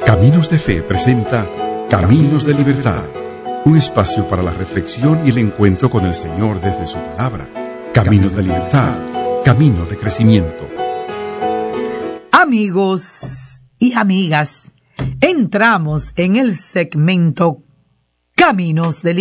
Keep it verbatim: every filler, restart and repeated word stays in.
Caminos de Fe presenta Caminos de Libertad, un espacio para la reflexión y el encuentro con el Señor desde su palabra. Caminos de Libertad, caminos de crecimiento. Amigos y amigas, entramos en el segmento Caminos de Libertad.